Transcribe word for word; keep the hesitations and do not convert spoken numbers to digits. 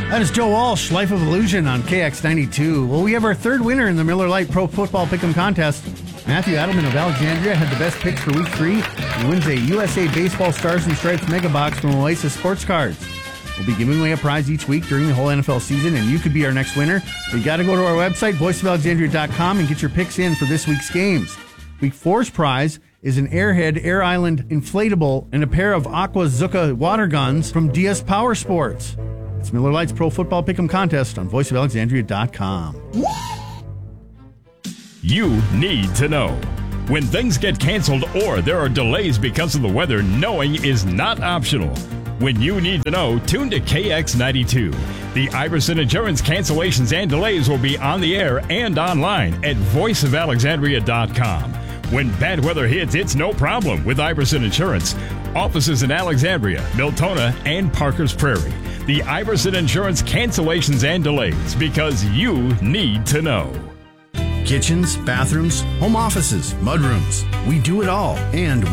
That is Joe Walsh, Life of Illusion on K X ninety-two. Well, we have our third winner in the Miller Lite Pro Football Pick'em contest. Matthew Adelman of Alexandria had the best picks for week three. He wins a U S A Baseball Stars and Stripes mega box from Oasis Sports Cards. We'll be giving away a prize each week during the whole N F L season, and you could be our next winner. But you got to go to our website, voice of alexandria dot com, and get your picks in for this week's games. Week four's prize is an Airhead Air Island inflatable and a pair of Aqua Zucca water guns from D S Power Sports. It's Miller Lite's Pro Football Pick'em contest on voice of alexandria dot com. You need to know. When things get canceled or there are delays because of the weather, knowing is not optional. When you need to know, tune to K X ninety-two. The Iverson Insurance cancellations and delays will be on the air and online at voice of alexandria dot com. When bad weather hits, it's no problem with Iverson Insurance. Offices in Alexandria, Miltona, and Parkers Prairie. The Iverson Insurance cancellations and delays, because you need to know. Kitchens, bathrooms, home offices, mudrooms. We do it all, and we